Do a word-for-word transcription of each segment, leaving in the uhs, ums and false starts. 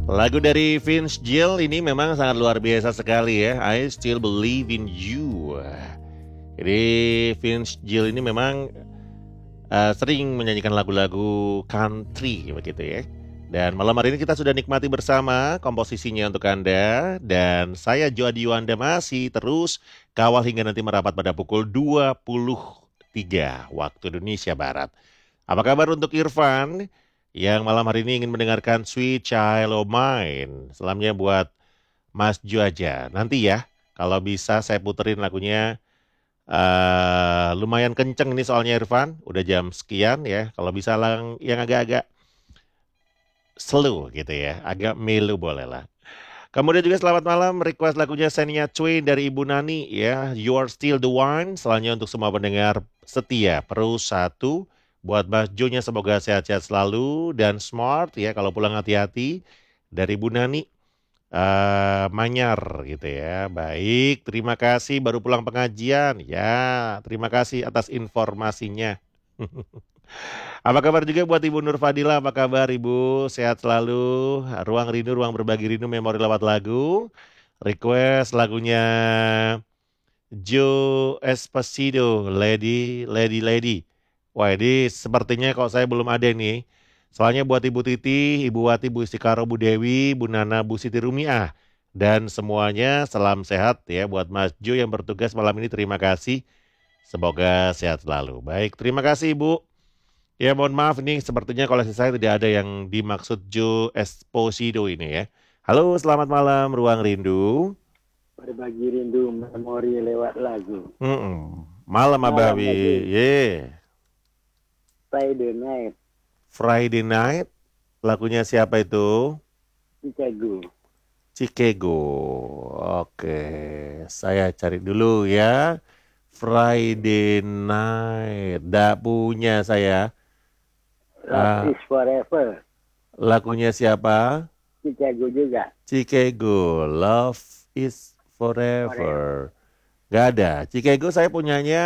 Lagu dari Vince Gill ini memang sangat luar biasa sekali ya. I Still Believe in You. Jadi Vince Gill ini memang uh, sering menyanyikan lagu-lagu country begitu ya. Dan malam hari ini kita sudah nikmati bersama komposisinya untuk Anda. Dan saya Joadi Yuanda masih terus kawal hingga nanti merapat pada pukul dua puluh tiga waktu Indonesia Barat. Apa kabar untuk Irfan yang malam hari ini ingin mendengarkan Sweet Child of Mine? Salamnya buat Mas Jo aja. Nanti ya, kalau bisa saya puterin lagunya. Uh, lumayan kenceng nih soalnya Irfan. Udah jam sekian ya. Kalau bisa lang yang agak-agak slow gitu ya. Agak melu boleh lah. Kemudian juga selamat malam, request lagunya Shania Twain dari Ibu Nani ya. You Are Still the One. Selanjutnya untuk semua pendengar setia Pro satu. Buat Mas Jo-nya semoga sehat-sehat selalu dan smart ya, kalau pulang hati-hati. Dari Bu Nani uh, Manyar gitu ya. Baik, terima kasih baru pulang pengajian. Ya, terima kasih atas informasinya. Apa kabar juga buat Ibu Nur Fadila? Apa kabar Ibu? Sehat selalu. Ruang Rindu, ruang berbagi rindu, memori lewat lagu. Request lagunya Joe Esposito, Lady, Lady, Lady. Wah ini sepertinya kalau saya belum ada nih. Soalnya buat Ibu Titi, Ibu Wati, Bu Istikaro, Bu Dewi, Bu Nana, Bu Siti Rumiah. Dan semuanya salam sehat ya buat Mas Jo yang bertugas malam ini, terima kasih. Semoga sehat selalu. Baik, terima kasih Ibu. Ya mohon maaf nih, sepertinya koleksi saya tidak ada yang dimaksud Joe Esposito ini ya. Halo, selamat malam Ruang Rindu. Berbagi rindu memori lewat lagu. Mm-mm. Malam Abawi, yeah. Friday Night. Friday Night, lagunya siapa itu? Chicago. Chicago. Oke, saya cari dulu ya. Friday Night, nggak punya saya. Love uh, is Forever. Lagunya siapa? Chicago juga. Chicago, Love is Forever. Forever. Gak ada. Chicago saya punyanya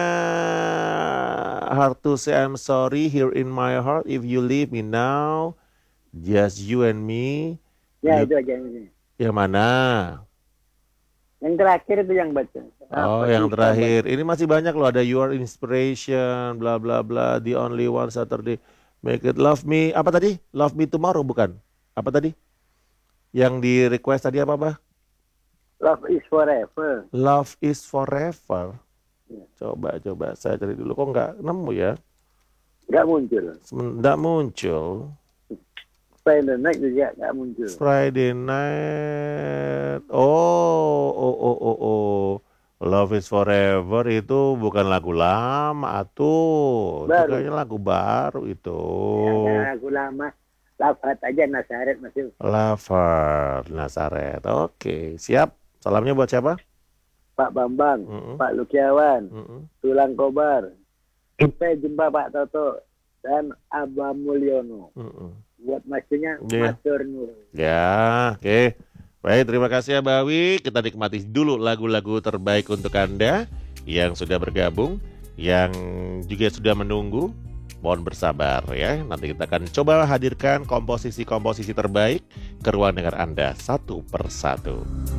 Hard to Say I'm Sorry, Here in My Heart, If You Leave Me Now, Just You and Me. Ya, you... itu aja ini. Yang mana? Yang terakhir itu yang baca. Oh, Apa yang terakhir. baca? Ini masih banyak loh, ada Your Inspiration, bla bla bla, The Only One Saturday, Make It Love Me. Apa tadi? Love Me Tomorrow bukan? Apa tadi? Yang di request tadi apa, Bah? Love is Forever. Love is Forever. Ya. Coba, coba. Saya cari dulu. Kok nggak nemu ya? Nggak muncul. Nggak muncul. Friday Night juga nggak muncul. Friday Night. Oh, oh, oh, oh, oh. Love is Forever itu bukan lagu lama tuh. Itu kayaknya lagu baru itu. Ya, lagu lama. Lafat aja Nasaret masih. Lafat Nasaret. Oke, siap. Salamnya buat siapa? Pak Bambang, Mm-mm. Pak Lukiawan, Mm-mm. Tulang Kobar. Sampai jumpa Pak Toto dan Abah Mulyono. Mm-mm. Buat maksudnya Yeah. Matur Nur. Ya, oke. Okay. Baik, terima kasih ya Bawi. Kita nikmati dulu lagu-lagu terbaik untuk Anda yang sudah bergabung, yang juga sudah menunggu. Mohon bersabar ya. Nanti kita akan coba hadirkan komposisi-komposisi terbaik ke ruang dengar Anda satu persatu.